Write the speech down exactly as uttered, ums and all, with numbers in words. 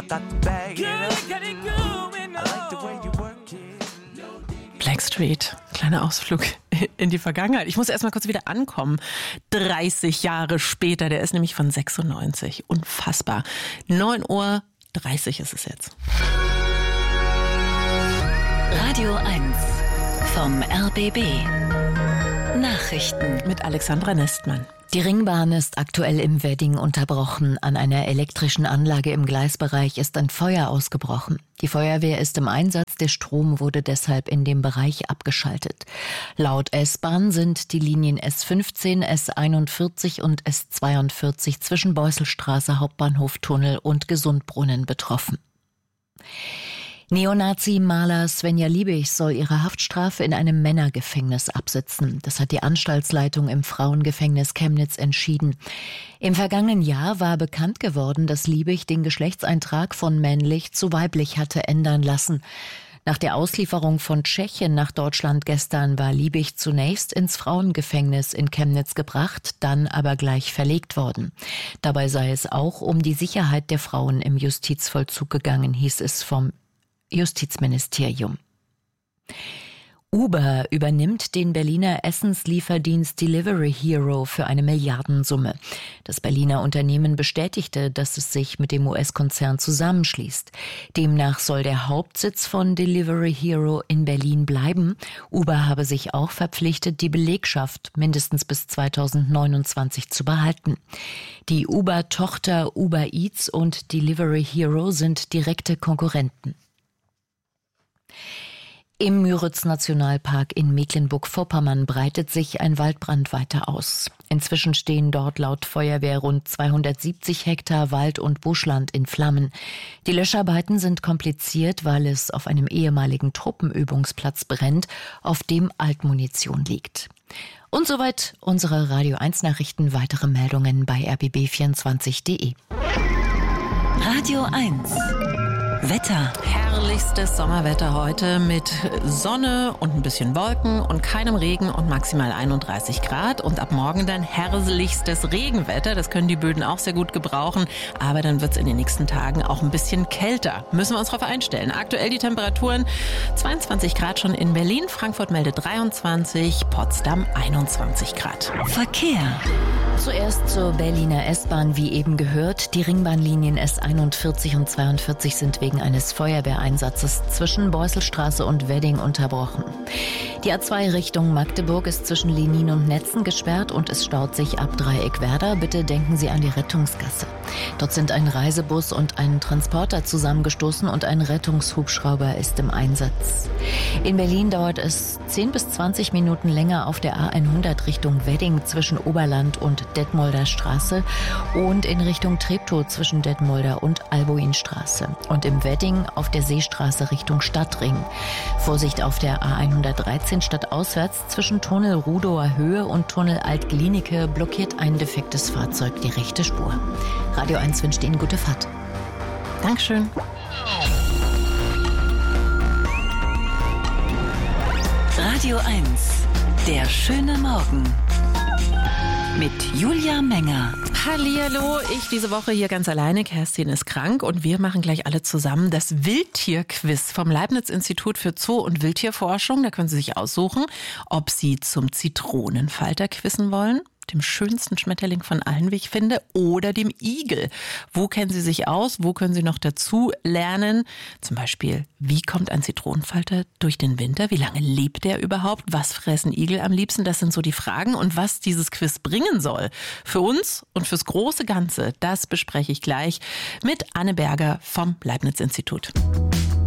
got to bag it up. I like the way you work it. Blackstreet, kleiner Ausflug in die Vergangenheit. Ich muss erst mal kurz wieder ankommen. dreißig Jahre später, der ist nämlich von sechsundneunzig. Unfassbar. neun Uhr dreißig ist es jetzt. Radio eins vom R B B. Nachrichten mit Alexandra Nestmann. Die Ringbahn ist aktuell im Wedding unterbrochen. An einer elektrischen Anlage im Gleisbereich ist ein Feuer ausgebrochen. Die Feuerwehr ist im Einsatz, der Strom wurde deshalb in dem Bereich abgeschaltet. Laut S-Bahn sind die Linien S fünfzehn, S einundvierzig und S zweiundvierzig zwischen Beusselstraße, Hauptbahnhof, Tunnel und Gesundbrunnen betroffen. Neonazi-Maler Svenja Liebig soll ihre Haftstrafe in einem Männergefängnis absitzen. Das hat die Anstaltsleitung im Frauengefängnis Chemnitz entschieden. Im vergangenen Jahr war bekannt geworden, dass Liebig den Geschlechtseintrag von männlich zu weiblich hatte ändern lassen. Nach der Auslieferung von Tschechien nach Deutschland gestern war Liebig zunächst ins Frauengefängnis in Chemnitz gebracht, dann aber gleich verlegt worden. Dabei sei es auch um die Sicherheit der Frauen im Justizvollzug gegangen, hieß es vom Justizministerium. Uber übernimmt den Berliner Essenslieferdienst Delivery Hero für eine Milliardensumme. Das Berliner Unternehmen bestätigte, dass es sich mit dem U S-Konzern zusammenschließt. Demnach soll der Hauptsitz von Delivery Hero in Berlin bleiben. Uber habe sich auch verpflichtet, die Belegschaft mindestens bis zweitausendneunundzwanzig zu behalten. Die Uber-Tochter Uber Eats und Delivery Hero sind direkte Konkurrenten. Im Müritz-Nationalpark in Mecklenburg-Vorpommern breitet sich ein Waldbrand weiter aus. Inzwischen stehen dort laut Feuerwehr rund zweihundertsiebzig Hektar Wald- und Buschland in Flammen. Die Löscharbeiten sind kompliziert, weil es auf einem ehemaligen Truppenübungsplatz brennt, auf dem Altmunition liegt. Und soweit unsere Radio eins Nachrichten. Weitere Meldungen bei r b b vierundzwanzig punkt d e. Radio eins Wetter. Herrlichstes Sommerwetter heute mit Sonne und ein bisschen Wolken und keinem Regen und maximal einunddreißig Grad. Und ab morgen dann herrlichstes Regenwetter. Das können die Böden auch sehr gut gebrauchen. Aber dann wird es in den nächsten Tagen auch ein bisschen kälter. Müssen wir uns darauf einstellen. Aktuell die Temperaturen zweiundzwanzig Grad schon in Berlin. Frankfurt meldet dreiundzwanzig, Potsdam einundzwanzig Grad. Verkehr. Zuerst zur Berliner S-Bahn, wie eben gehört. Die Ringbahnlinien S einundvierzig und zweiundvierzig sind wegen eines Feuerwehreinsatzes zwischen Beusselstraße und Wedding unterbrochen. Die A zwei Richtung Magdeburg ist zwischen Lenin und Netzen gesperrt und es staut sich ab Dreieckwerder. Bitte denken Sie an die Rettungsgasse. Dort sind ein Reisebus und ein Transporter zusammengestoßen und ein Rettungshubschrauber ist im Einsatz. In Berlin dauert es zehn bis zwanzig Minuten länger auf der A hundert Richtung Wedding zwischen Oberland und Detmolder Straße und in Richtung Treptow zwischen Detmolder und Albuinstraße. Und im Wedding auf der Seestraße Richtung Stadtring. Vorsicht auf der A hundertdreizehn stadtauswärts zwischen Tunnel Rudower Höhe und Tunnel Alt-Glienicke blockiert ein defektes Fahrzeug die rechte Spur. Radio eins wünscht Ihnen gute Fahrt. Dankeschön. Radio eins, der schöne Morgen. Mit Julia Menger. Hallihallo, ich diese Woche hier ganz alleine. Kerstin ist krank und wir machen gleich alle zusammen das Wildtierquiz vom Leibniz-Institut für Zoo- und Wildtierforschung. Da können Sie sich aussuchen, ob Sie zum Zitronenfalter quizzen wollen, dem schönsten Schmetterling von allen, wie ich finde, oder dem Igel. Wo kennen Sie sich aus? Wo können Sie noch dazu lernen? Zum Beispiel, wie kommt ein Zitronenfalter durch den Winter? Wie lange lebt der überhaupt? Was fressen Igel am liebsten? Das sind so die Fragen. Und was dieses Quiz bringen soll für uns und fürs große Ganze, das bespreche ich gleich mit Anne Berger vom Leibniz-Institut.